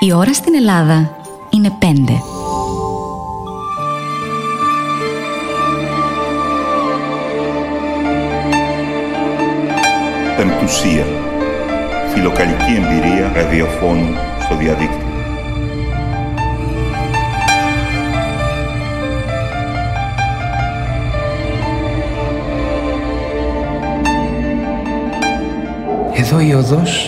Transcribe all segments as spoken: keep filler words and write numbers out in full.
Η ώρα στην Ελλάδα είναι πέντε. Πεμπτουσία. Φιλοκαλική εμπειρία ραδιοφώνου στο διαδίκτυο. Εδώ η οδός,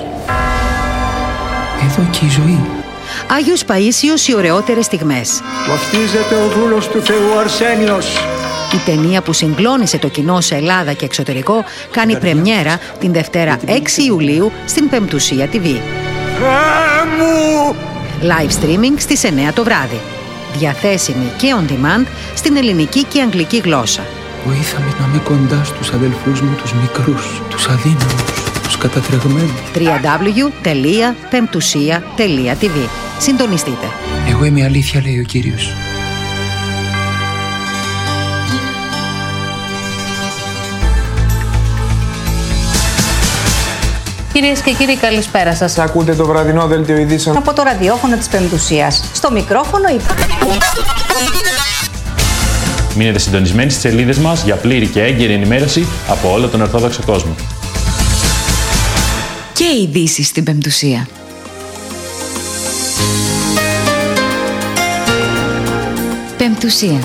εδώ και η ζωή. Άγιος Παΐσιος, οι ωραιότερες στιγμές. Βαφτίζεται ο δούλος του Θεού Αρσένιος. Η ταινία που συγκλώνησε το κοινό σε Ελλάδα και εξωτερικό κάνει πρεμιέρα την Δευτέρα έξι Ιουλίου στην Πεμπτουσία τι βι. Live streaming στις εννιά το βράδυ. Διαθέσιμη και on demand στην ελληνική και αγγλική γλώσσα. Βοήθαμε να είμαι κοντά στους αδελφούς μου, τους μικρούς, τους αδύναμους, τους κατατρεγμένους. double-u double-u double-u τελεία πεμπτουσία τελεία τι βι. Συντονιστείτε. Εγώ είμαι η αλήθεια, λέει ο Κύριος. Κυρίες και κύριοι, καλησπέρα σας. Ακούτε το βραδινό δελτίο ειδήσεων από το ραδιόφωνο της Πεμπτουσίας. Στο μικρόφωνο η... Μείνετε συντονισμένοι στις σελίδες μας για πλήρη και έγκαιρη ενημέρωση από όλο τον Ορθόδοξο κόσμο. Και ειδήσεις στην Πεμπτουσία. Πεμπτουσία.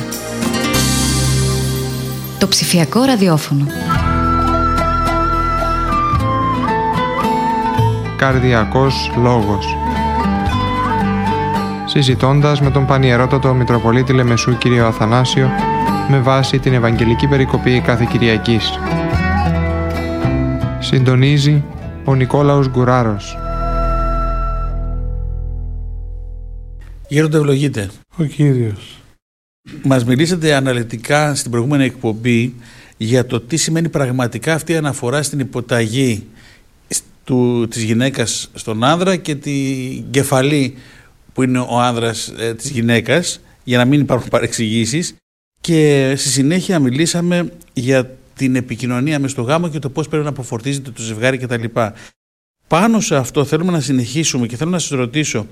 Το ψηφιακό ραδιόφωνο. Καρδιακός λόγος. Συζητώντας με τον Πανιερότατο Μητροπολίτη Λεμεσού κύριο Αθανάσιο με βάση την Ευαγγελική Περικοπή κάθε Κυριακής. Συντονίζει ο Νικόλαος Γκουράρος. Γέροντα, ευλογείτε. Ο Κύριος. Μας μιλήσατε αναλυτικά στην προηγούμενη εκπομπή για το τι σημαίνει πραγματικά αυτή η αναφορά στην υποταγή του, της γυναίκας στον άνδρα και την κεφαλή που είναι ο άνδρας ε, της γυναίκας, για να μην υπάρχουν παρεξηγήσεις, και στη συνέχεια μιλήσαμε για την επικοινωνία μες στο γάμο και το πώς πρέπει να αποφορτίζεται το ζευγάρι κτλ. Πάνω σε αυτό θέλουμε να συνεχίσουμε και θέλω να σας ρωτήσω,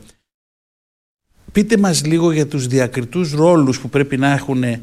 πείτε μας λίγο για τους διακριτούς ρόλους που πρέπει να έχουν ε,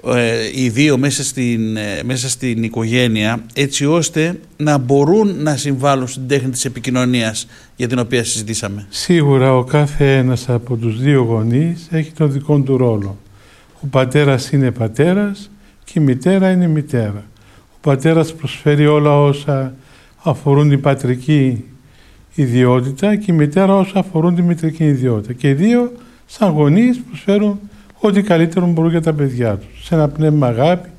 οι δύο μέσα στην, ε, μέσα στην οικογένεια, έτσι ώστε να μπορούν να συμβάλλουν στην τέχνη της επικοινωνίας για την οποία συζητήσαμε. Σίγουρα ο κάθε ένας από τους δύο γονείς έχει τον δικό του ρόλο. Ο πατέρας είναι πατέρας και η μητέρα είναι μητέρα. Ο πατέρας προσφέρει όλα όσα αφορούν την πατρική ιδιότητα και η μητέρα όσα αφορούν τη μητρική ιδιότητα. Και οι δύο σαν γονείς προσφέρουν ό,τι καλύτερο μπορούν για τα παιδιά τους. Σε ένα πνεύμα αγάπης,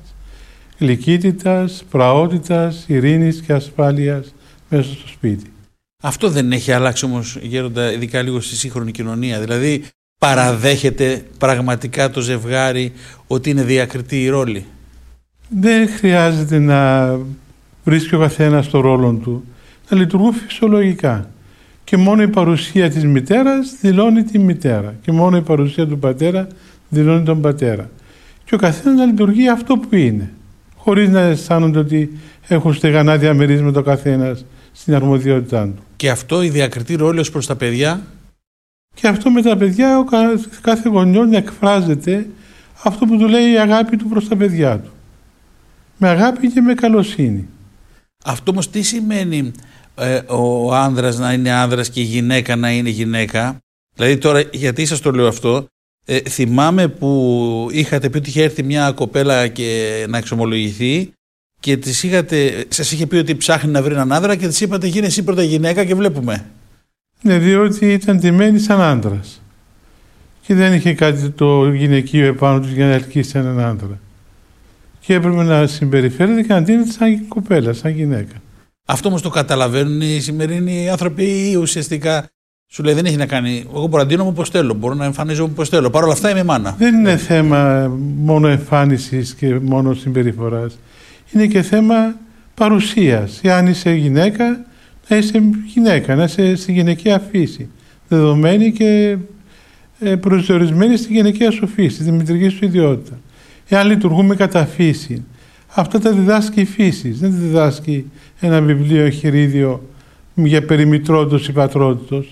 γλυκύτητας, πραότητας, ειρήνης και ασφάλειας μέσα στο σπίτι. Αυτό δεν έχει αλλάξει όμως, Γέροντα, ειδικά λίγο στη σύγχρονη κοινωνία? Δηλαδή παραδέχεται πραγματικά το ζευγάρι ότι είναι διακριτή η ρόλη? Δεν χρειάζεται να βρίσκει ο καθένας το ρόλο του, να λειτουργούν φυσιολογικά. Και μόνο η παρουσία της μητέρας δηλώνει τη μητέρα και μόνο η παρουσία του πατέρα δηλώνει τον πατέρα. Και ο καθένας να λειτουργεί αυτό που είναι, χωρίς να αισθάνονται ότι έχουν στεγανά διαμερίσματα ο καθένας στην αρμοδιότητά του. Και αυτό η διακριτή ρόλη ως προς τα παιδιά? Και αυτό με τα παιδιά ο κάθε γονιός να εκφράζεται αυτό που του λέει η αγάπη του προς τα παιδιά του. Με αγάπη και με καλοσύνη. Αυτό όμως τι σημαίνει ε, ο άνδρας να είναι άνδρας και η γυναίκα να είναι γυναίκα? Δηλαδή τώρα, γιατί σας το λέω αυτό, ε, θυμάμαι που είχατε πει ότι είχε έρθει μια κοπέλα και να εξομολογηθεί και της είχατε, σας είχε πει ότι ψάχνει να βρει έναν άνδρα και της είπατε γίνε εσύ πρώτα γυναίκα και βλέπουμε. Ναι, διότι ήταν τιμένη σαν άντρας και δεν είχε κάτι το γυναικείο επάνω του για να ελκύσει έναν άντρα. Και έπρεπε να συμπεριφέρεται και να δίνεται σαν κοπέλα, σαν γυναίκα. Αυτό όμως το καταλαβαίνουν οι σημερινοί άνθρωποι ή ουσιαστικά σου λέει δεν έχει να κάνει? Εγώ μπορώ να ντύνομαι όπως θέλω, μπορώ να εμφανίζομαι όπως θέλω. Παρ' όλα αυτά είμαι μάνα. Δεν είναι θέμα μόνο εμφάνισης και μόνο συμπεριφοράς. Είναι και θέμα παρουσίας. Αν είσαι γυναίκα, να είσαι γυναίκα, να είσαι στη γυναικεία φύση. Δεδομένη και προσδιορισμένη στη γυναικεία σου φύση, στη μητρική σου ιδιότητα. Εάν λειτουργούμε κατά φύση, αυτά τα διδάσκει η φύση. Δεν διδάσκει ένα βιβλίο εγχειρίδιο για περιμητρότητος ή πατρότητος.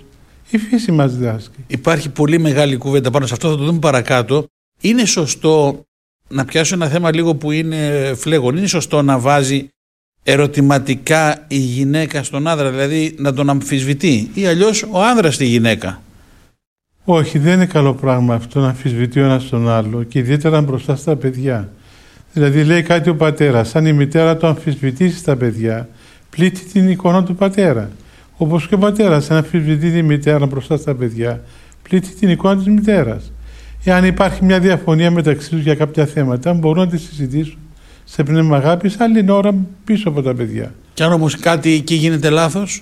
Η φύση μας διδάσκει. Υπάρχει πολύ μεγάλη κουβέντα πάνω σε αυτό, θα το δούμε παρακάτω. Είναι σωστό, να πιάσω ένα θέμα λίγο που είναι φλέγον, είναι σωστό να βάζει ερωτηματικά η γυναίκα στον άνδρα, δηλαδή να τον αμφισβητεί, ή αλλιώς ο άνδρας τη γυναίκα? Όχι, δεν είναι καλό πράγμα αυτό να αμφισβητεί ο ένας τον άλλο, και ιδιαίτερα μπροστά στα παιδιά. Δηλαδή λέει κάτι ο πατέρας, αν η μητέρα το αμφισβητήσει στα παιδιά, πλήττει την εικόνα του πατέρα. Όπως και ο πατέρας, αν αμφισβητεί τη μητέρα μπροστά στα παιδιά, πλήττει την εικόνα της μητέρας. Εάν υπάρχει μια διαφωνία μεταξύ τους για κάποια θέματα, μπορούν να τη συζητήσουν σε πνεύμα αγάπης, άλλη ώρα πίσω από τα παιδιά. Και αν όμως κάτι εκεί γίνεται λάθος,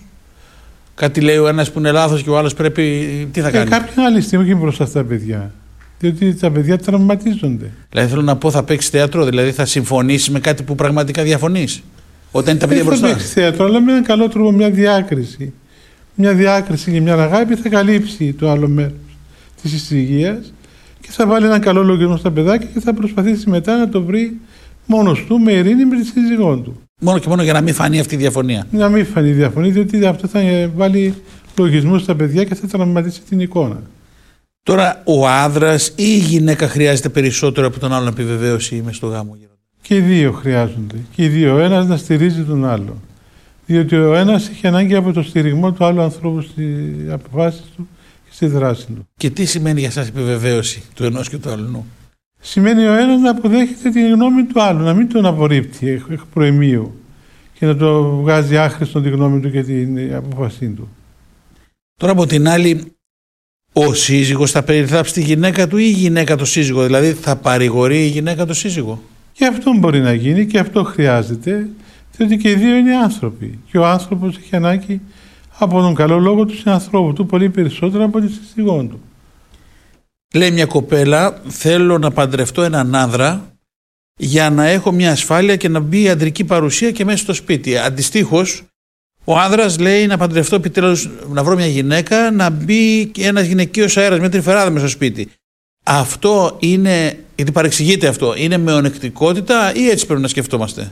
κάτι λέει ο ένας που είναι λάθος και ο άλλος πρέπει, τι θα κάνει? Ε, κάποια άλλη στιγμή όχι μπροστά στα παιδιά. Διότι τα παιδιά τραυματίζονται. Δηλαδή θέλω να πω, θα παίξει θέατρο, δηλαδή θα συμφωνήσει με κάτι που πραγματικά διαφωνείς όταν είναι τα παιδιά μπροστά? Θα παίξει θέατρο, αλλά με έναν καλό τρόπο, μια διάκριση. Μια διάκριση και μια αγάπη θα καλύψει το άλλο μέρος της εισηγίας και θα βάλει έναν καλό λογισμό στα παιδάκια και θα προσπαθήσει μετά να το βρει μόνος του, με ειρήνη, με τη σύζυγό του. Μόνο και μόνο για να μην φανεί αυτή η διαφωνία. Να μην φανεί η διαφωνία, διότι αυτό θα βάλει λογισμό στα παιδιά και θα τραυματίσει την εικόνα. Τώρα, ο άνδρας ή η γυναίκα χρειάζεται περισσότερο από τον άλλον επιβεβαίωση μες στο γάμο? Και οι δύο χρειάζονται. Και οι δύο. Ο ένας να στηρίζει τον άλλο. Διότι ο ένας έχει ανάγκη από το στηριγμό του άλλου ανθρώπου στις αποφάσεις του και στη δράση του. Και τι σημαίνει για σας επιβεβαίωση του ενός και του άλλου? Σημαίνει ο ένας να αποδέχεται τη γνώμη του άλλου, να μην τον απορρίπτει εκ προημίου και να το βγάζει άχρηστον τη γνώμη του και την απόφασή του. Τώρα από την άλλη, ο σύζυγος θα περιτράψει τη γυναίκα του ή η γυναίκα το σύζυγο? Δηλαδή θα παρηγορεί η γυναίκα το σύζυγο? Και αυτό μπορεί να γίνει και αυτό χρειάζεται, διότι και οι δύο είναι άνθρωποι. Και ο άνθρωπος έχει ανάγκη από τον καλό λόγο του συνανθρώπου του πολύ περισσότερο από τη σύζυγό του. Λέει μια κοπέλα, θέλω να παντρευτώ έναν άνδρα για να έχω μια ασφάλεια και να μπει η αντρική παρουσία και μέσα στο σπίτι. Αντιστοίχως, ο άνδρας λέει να παντρευτώ επιτέλους, να βρω μια γυναίκα, να μπει ένας γυναικείος αέρας, μια τρυφεράδα μέσα στο σπίτι. Αυτό είναι, γιατί παρεξηγείται αυτό, είναι μεονεκτικότητα ή έτσι πρέπει να σκεφτόμαστε?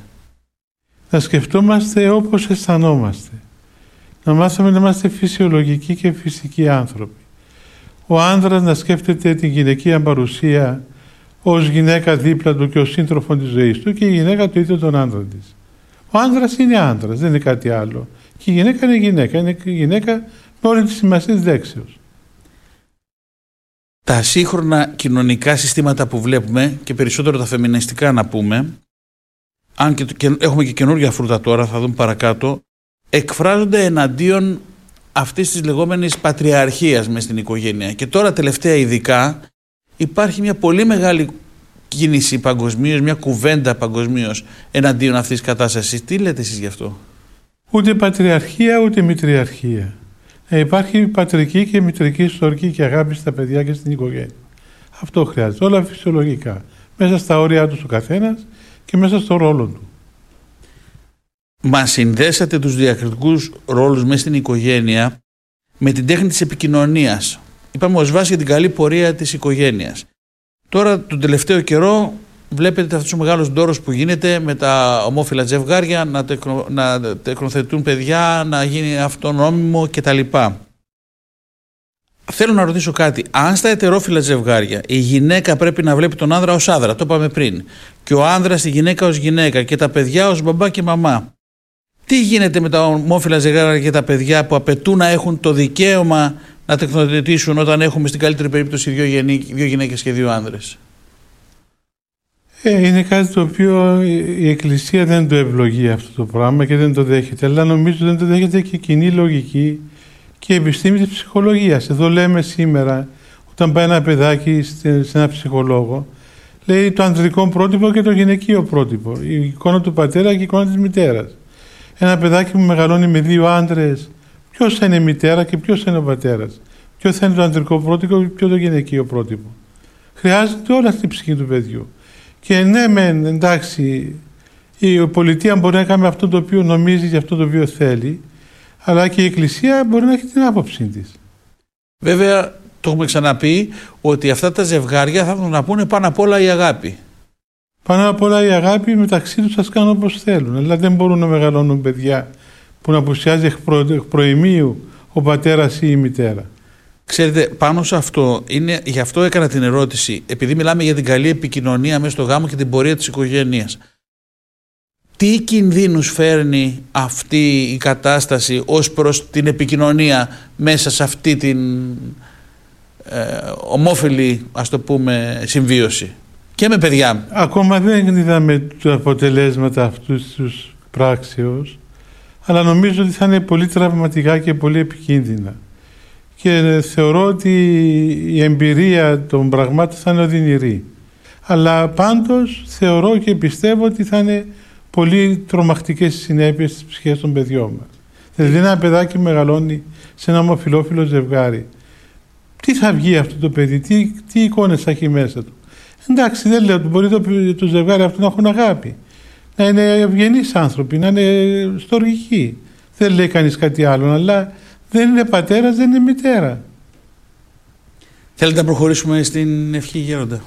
Να σκεφτόμαστε όπως αισθανόμαστε. Να μάθουμε να είμαστε φυσιολογικοί και φυσικοί άνθρωποι. Ο άνδρας να σκέφτεται την γυναικεία παρουσία ως γυναίκα δίπλα του και ως σύντροφο της ζωής του και η γυναίκα το ίδιο τον άνδρα της. Ο άνδρας είναι άνδρας, δεν είναι κάτι άλλο. Και η γυναίκα είναι γυναίκα, είναι γυναίκα με όλη τη σημασία της λέξεως. Τα σύγχρονα κοινωνικά συστήματα που βλέπουμε και περισσότερο τα φεμινιστικά να πούμε, αν και, και έχουμε και καινούργια φρούτα τώρα, θα δούμε παρακάτω, εκφράζονται εναντίον αυτής της λεγόμενης πατριαρχίας μες στην οικογένεια. Και τώρα τελευταία ειδικά υπάρχει μια πολύ μεγάλη κίνηση παγκοσμίως, μια κουβέντα παγκοσμίως εναντίον αυτής της κατάστασης. Τι λέτε εσείς γι' αυτό? Ούτε πατριαρχία ούτε μητριαρχία. Ε, υπάρχει πατρική και μητρική στορκή και αγάπη στα παιδιά και στην οικογένεια. Αυτό χρειάζεται. Όλα φυσιολογικά. Μέσα στα όρια του ο καθένας και μέσα στο ρόλο του. Μας συνδέσατε τους διακριτικούς ρόλους μέσα στην οικογένεια με την τέχνη της επικοινωνίας. Είπαμε ως βάση για την καλή πορεία της οικογένειας. Τώρα τον τελευταίο καιρό βλέπετε αυτούς τους μεγάλους ντόρους που γίνεται με τα ομόφυλα ζευγάρια να, τεκνο, να τεκνοθετούν παιδιά, να γίνει αυτονόμιμο κτλ. Θέλω να ρωτήσω κάτι. Αν στα ετερόφυλα ζευγάρια η γυναίκα πρέπει να βλέπει τον άνδρα ως άνδρα, το είπαμε πριν, και ο άνδρας τη γυναίκα ως γυναίκα και τα παιδιά ως μπαμπά και μαμά, τι γίνεται με τα ομόφυλα ζευγάρια και τα παιδιά που απαιτούν να έχουν το δικαίωμα να τεκνοθετήσουν όταν έχουμε στην καλύτερη περίπτωση δύο, γενί, δύο γυναίκες και δύο άνδρες? Ε, είναι κάτι το οποίο η Εκκλησία δεν το ευλογεί αυτό το πράγμα και δεν το δέχεται, αλλά νομίζω δεν το δέχεται και η κοινή λογική και η επιστήμη της ψυχολογίας. Εδώ λέμε σήμερα, όταν πάει ένα παιδάκι σε ένα ψυχολόγο, λέει το ανδρικό πρότυπο και το γυναικείο πρότυπο, η εικόνα του πατέρα και η εικόνα της μητέρας. Ένα παιδάκι που μεγαλώνει με δύο άντρες, ποιος θα είναι η μητέρα και ποιος θα είναι ο πατέρας, ποιο θα είναι το ανδρικό πρότυπο και ποιο το γυναικείο πρότυπο. Χρειάζεται όλα στην ψυχή του παιδιού. Και ναι, μεν, εντάξει, η πολιτεία μπορεί να κάνει αυτό το οποίο νομίζει και αυτό το οποίο θέλει, αλλά και η Εκκλησία μπορεί να έχει την άποψή της. Βέβαια, το έχουμε ξαναπεί ότι αυτά τα ζευγάρια θα έχουν να πούνε πάνω απ' όλα η αγάπη. Πάνω απ' όλα η αγάπη, μεταξύ τους σας κάνουν όπως θέλουν. Αλλά δεν μπορούν να μεγαλώνουν παιδιά που να απουσιάζει εκ, προ, εκ προημίου ο πατέρας ή η μητέρα. Ξέρετε, πάνω σε αυτό, είναι, γι' αυτό έκανα την ερώτηση, επειδή μιλάμε για την καλή επικοινωνία μέσα στο γάμο και την πορεία της οικογένειας. Τι κινδύνους φέρνει αυτή η κατάσταση ως προς την επικοινωνία μέσα σε αυτή την ε, ομόφυλη, ας το πούμε, συμβίωση και με παιδιά? Ακόμα δεν είδαμε τα αποτελέσματα αυτού τους πράξεως, αλλά νομίζω ότι θα είναι πολύ τραυματικά και πολύ επικίνδυνα. Και θεωρώ ότι η εμπειρία των πραγμάτων θα είναι οδυνηρή. Αλλά πάντως θεωρώ και πιστεύω ότι θα είναι πολύ τρομακτικές συνέπειες στις ψυχές των παιδιών μας. Δηλαδή ένα παιδάκι μεγαλώνει σε ένα ομοφυλόφιλο ζευγάρι. Τι θα βγει αυτό το παιδί, τι, τι εικόνες θα έχει μέσα του? Εντάξει, δεν λέω ότι μπορεί το, το ζευγάρι αυτό να έχουν αγάπη, να είναι ευγενείς άνθρωποι, να είναι στοργικοί. Δεν λέει κανείς κάτι άλλο, αλλά δεν είναι πατέρας, δεν είναι μητέρα. Θέλετε να προχωρήσουμε στην ευχή, Γέροντα?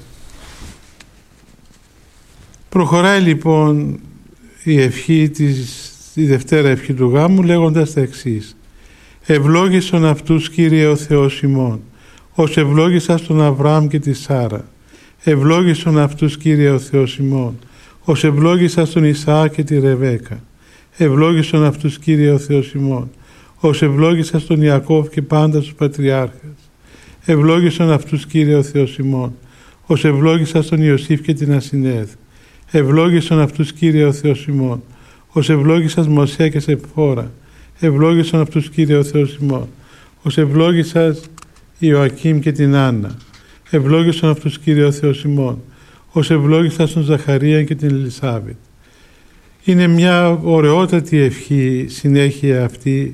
Προχωράει λοιπόν η ευχή της, η Δευτέρα ευχή του γάμου, λέγοντας τα εξής. Ευλόγησον αυτούς, Κύριε ο Θεός ημών, ως ευλόγησας τον Αβραάμ και τη Σάρα. Ευλόγησον αυτούς, Κύριε ο Θεός ημών, ως ευλόγησας τον Ισαάκ και τη Ρεβέκα. Ευλόγησον αυτούς, Κύριε ο Θεός ημών, ως ευλόγησας τον Ιακώβ και πάντα τους πατριάρχες. Ευλόγησον αυτούς, Κύριε ο Θεός ημών, ως ευλόγησας τον Ιωσήφ και την Ασυνέδ. Ευλόγησον αυτούς, Κύριε ο Θεός ημών, ως ευλόγησας Μωσέα και Σεπφόρα. Ευλόγησον αυτούς, Κύριε ο Θεός ημών, ως ευλόγησας Ιωακήμ και την Άννα. Ευλόγησον αυτούς, Κύριε ο Θεός ημών, ως ευλόγησας τον Ζαχαρία και την Ελισάβετ. Είναι μια ωραιότατη ευχή συνέχεια αυτή,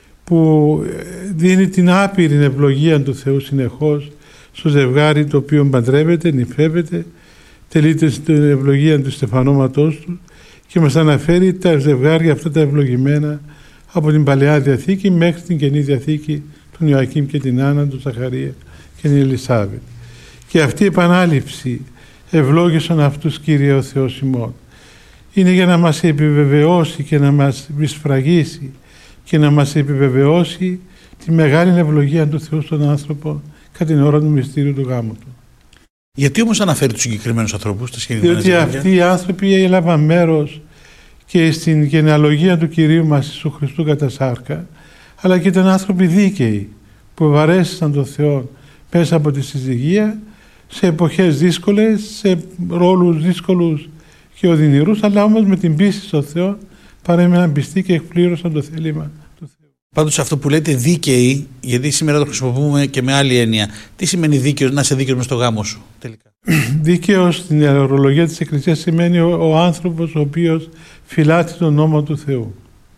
που δίνει την άπειρη ευλογία του Θεού συνεχώς στο ζευγάρι το οποίο παντρεύεται, νυφεύεται, τελείται στην ευλογία του στεφανώματός του και μας αναφέρει τα ζευγάρια αυτά τα ευλογημένα από την Παλαιά Διαθήκη μέχρι την Καινή Διαθήκη, τον Ιωακήμ και την Άννα, τον Ζαχαρία και την Ελισάβετ. Και αυτή η επανάληψη, ευλόγησον αυτούς, Κύριε ο Θεός ημών, είναι για να μας επιβεβαιώσει και να μας βυσφραγίσει και να μας επιβεβαιώσει τη μεγάλη ευλογία του Θεού στον άνθρωπο κατά την ώρα του μυστήριου του γάμου του. Γιατί όμως αναφέρει τους συγκεκριμένους ανθρώπους, τα συγκεκριμένα Διότι ζευγάρια? Αυτοί οι άνθρωποι έλαβαν μέρος και στην γενεαλογία του Κυρίου μας Ιησού Χριστού κατά σάρκα, αλλά και ήταν άνθρωποι δίκαιοι που βαρέστησαν τον Θεό μέσα από τη συζυγία σε εποχές δύσκολες, σε ρόλους δύσκολους και οδυνηρούς, αλλά όμως με την πίστη στον Θεό παρέμειναν πιστοί και εκπλήρωσαν το θέλημα του Θεού. Πάντως αυτό που λέτε δίκαιοι, γιατί σήμερα το χρησιμοποιούμε και με άλλη έννοια, τι σημαίνει δίκαιος, να είσαι δίκαιος μες στο γάμο σου τελικά? Δίκαιος στην ορολογία της Εκκλησίας σημαίνει ο, ο άνθρωπος ο οποίος φυλάττει τον νόμο του Θεού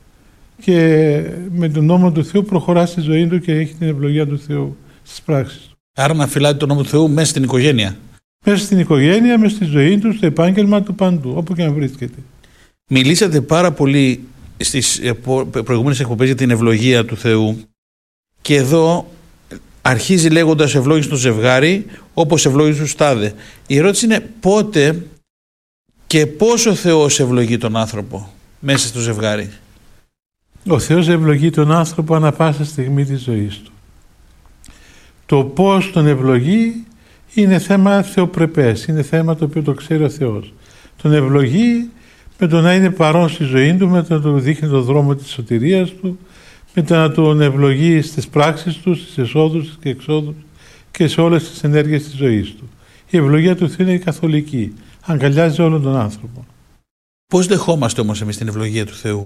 και με τον νόμο του Θεού προχωρά στη ζωή του και έχει την ευλογία του Θεού στις πράξεις του. Άρα να φυλάττει τον νόμο του Θεού μέσα στην οικογένεια. Μέσα στην οικογένεια, μέσα στη ζωή του, στο επάγγελμα του, παντού, όπου και αν βρίσκεται. Μιλήσατε πάρα πολύ στις προηγούμενες εκπομπές για την ευλογία του Θεού και εδώ αρχίζει λέγοντας ευλόγησε το ζευγάρι όπως ευλόγησε τους τάδε. Η ερώτηση είναι πότε και πώς ο Θεός ευλογεί τον άνθρωπο μέσα στο ζευγάρι? Ο Θεός ευλογεί τον άνθρωπο ανά πάσα στιγμή της ζωής του. Το πώς τον ευλογεί είναι θέμα θεοπρεπές, είναι θέμα το οποίο το ξέρει ο Θεός. Τον ευλογεί με το να είναι παρόν στη ζωή του, με το να του δείχνει τον δρόμο της σωτηρίας του, με το να τον ευλογεί στις πράξεις του, στις εσόδους και εξόδους και σε όλες τις ενέργειες της ζωής του. Η ευλογία του Θεού είναι καθολική, αγκαλιάζει όλον τον άνθρωπο. Πώς δεχόμαστε όμως εμείς την ευλογία του Θεού?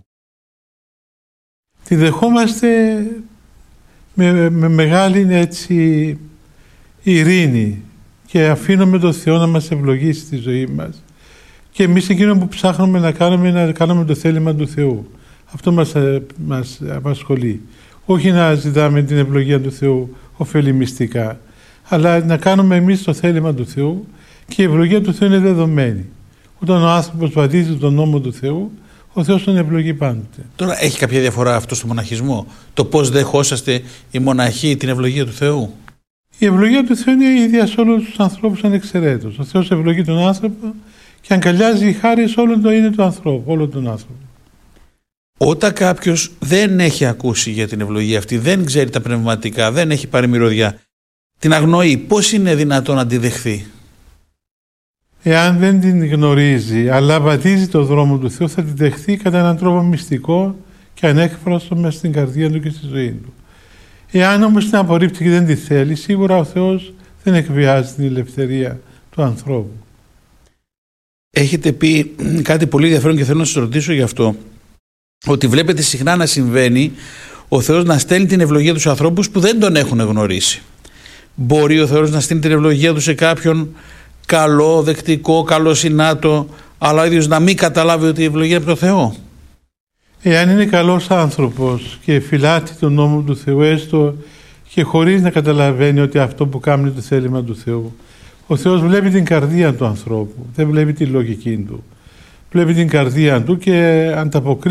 Τη δεχόμαστε με, με μεγάλη έτσι ειρήνη και αφήνουμε τον Θεό να μας ευλογήσει στη ζωή μας. Και εμείς εκείνο που ψάχνουμε να κάνουμε, να κάνουμε το θέλημα του Θεού. Αυτό μας, μας απασχολεί. Όχι να ζητάμε την ευλογία του Θεού ωφελημιστικά, αλλά να κάνουμε εμείς το θέλημα του Θεού και η ευλογία του Θεού είναι δεδομένη. Όταν ο άνθρωπος βαδίζει τον νόμο του Θεού, ο Θεός τον ευλογεί πάντοτε. Τώρα έχει κάποια διαφορά αυτό στο μοναχισμό? Το πώς δεχόσαστε οι μοναχοί την ευλογία του Θεού? Η ευλογία του Θεού είναι η ίδια σε όλους τους ανθρώπους ανεξαιρέτως. Ο Θεός ευλογεί τον άνθρωπο και αγκαλιάζει η χάρη σε όλο το είναι του ανθρώπου, όλο τον άνθρωπο. Όταν κάποιος δεν έχει ακούσει για την ευλογία αυτή, δεν ξέρει τα πνευματικά, δεν έχει πάρει μυρωδιά, την αγνοεί, πώς είναι δυνατόν να τη δεχθεί? Εάν δεν την γνωρίζει, αλλά βαδίζει το δρόμο του Θεού, θα την δεχθεί κατά έναν τρόπο μυστικό και ανέκφραστο μέσα στην καρδία του και στη ζωή του. Εάν όμως την απορρίπτει και δεν τη θέλει, σίγουρα ο Θεός δεν εκβιάζει την ελευθερία του ανθρώπου. Έχετε πει κάτι πολύ ενδιαφέρον και θέλω να σας ρωτήσω γι' αυτό. Ότι βλέπετε συχνά να συμβαίνει ο Θεός να στέλνει την ευλογία του στους ανθρώπους που δεν τον έχουν γνωρίσει. Μπορεί ο Θεός να στείλει την ευλογία του σε κάποιον καλό, δεκτικό, καλό συνάτο, αλλά ο ίδιος να μην καταλάβει ότι η ευλογία είναι από τον Θεό? Εάν είναι καλός άνθρωπος και φυλάττει τον νόμο του Θεού, έστω και χωρίς να καταλαβαίνει ότι αυτό που κάνει είναι το θέλημα του Θεού, ο Θεός βλέπει την καρδία του ανθρώπου, δεν βλέπει τη λογική του. Βλέπει την καρδία του και ανταποκρίνεται